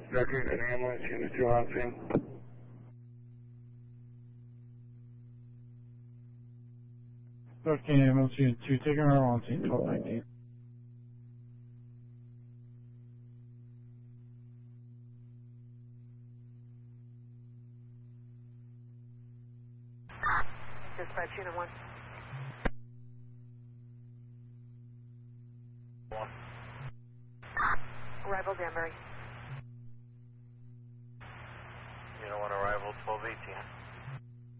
Evacuation ambulance, unit 2 on scene. Ambulance Unit 2, taking our on scene, 1219. Dispatch Unit 1. 1. Arrival Danbury. Unit 1 arrival, 1218.